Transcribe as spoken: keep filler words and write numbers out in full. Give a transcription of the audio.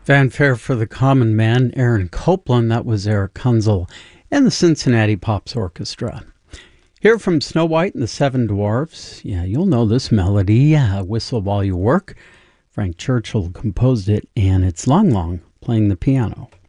Fanfare for the Common Man, Aaron Copland. That was Eric Kunzel and the Cincinnati Pops Orchestra. Here from Snow White and the Seven Dwarfs. Yeah, you'll know this melody, uh, Whistle While You Work. Frank Churchill composed it, and it's Long Long playing the piano.